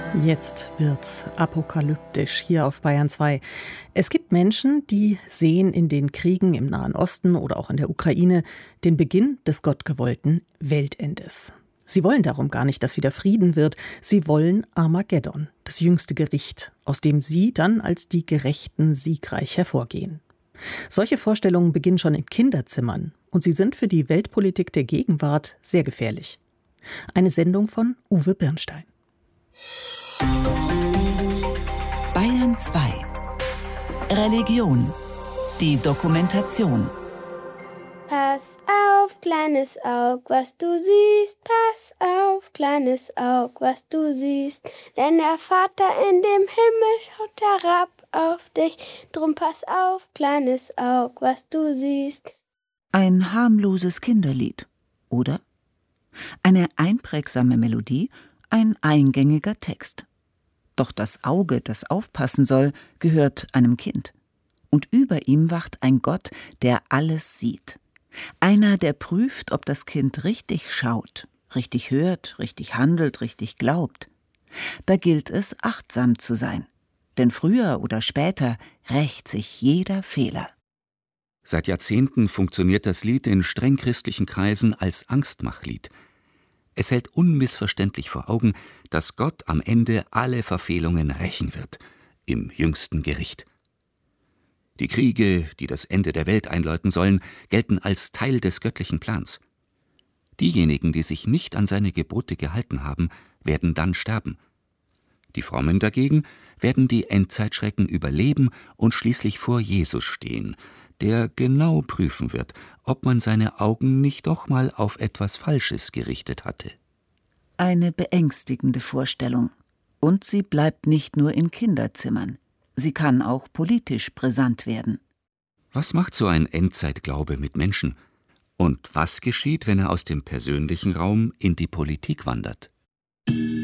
Jetzt wird's apokalyptisch hier auf Bayern 2. Es gibt Menschen, die sehen in den Kriegen im Nahen Osten oder auch in der Ukraine den Beginn des gottgewollten Weltendes. Sie wollen darum gar nicht, dass wieder Frieden wird. Sie wollen Armageddon, das jüngste Gericht, aus dem sie dann als die Gerechten siegreich hervorgehen. Solche Vorstellungen beginnen schon in Kinderzimmern und sie sind für die Weltpolitik der Gegenwart sehr gefährlich. Eine Sendung von Uwe Birnstein. Bayern 2. Religion. Die Dokumentation. Pass auf, kleines Aug, was du siehst. Pass auf, kleines Aug, was du siehst. Denn der Vater in dem Himmel schaut herab auf dich. Drum pass auf, kleines Aug, was du siehst. Ein harmloses Kinderlied, oder? Eine einprägsame Melodie, ein eingängiger Text. Doch das Auge, das aufpassen soll, gehört einem Kind. Und über ihm wacht ein Gott, der alles sieht. Einer, der prüft, ob das Kind richtig schaut, richtig hört, richtig handelt, richtig glaubt. Da gilt es, achtsam zu sein. Denn früher oder später rächt sich jeder Fehler. Seit Jahrzehnten funktioniert das Lied in streng christlichen Kreisen als Angstmachlied. Es hält unmissverständlich vor Augen, dass Gott am Ende alle Verfehlungen rächen wird, im jüngsten Gericht. Die Kriege, die das Ende der Welt einläuten sollen, gelten als Teil des göttlichen Plans. Diejenigen, die sich nicht an seine Gebote gehalten haben, werden dann sterben. Die Frommen dagegen werden die Endzeitschrecken überleben und schließlich vor Jesus stehen, der genau prüfen wird, ob man seine Augen nicht doch mal auf etwas Falsches gerichtet hatte. Eine beängstigende Vorstellung. Und sie bleibt nicht nur in Kinderzimmern. Sie kann auch politisch brisant werden. Was macht so ein Endzeitglaube mit Menschen? Und was geschieht, wenn er aus dem persönlichen Raum in die Politik wandert?